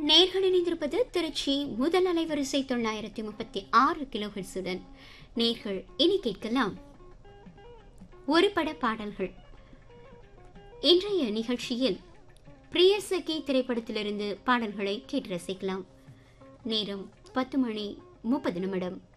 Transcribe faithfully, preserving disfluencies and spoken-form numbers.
நேர்கள் இணைந்திருப்பது திருச்சி முதல் அலைவரிசை தொள்ளாயிரத்தி முப்பத்தி ஆறு கிலோஹெர்ட்ஸுடன். நேர்கள் இனி கேட்கலாம் ஒரு பட பாடல்கள். இன்றைய நிகழ்ச்சியில் பிரியசகி திரைப்படத்திலிருந்து பாடல்களை கேட்டு ரசிக்கலாம். நேரம் பத்து மணி முப்பது நிமிடம்.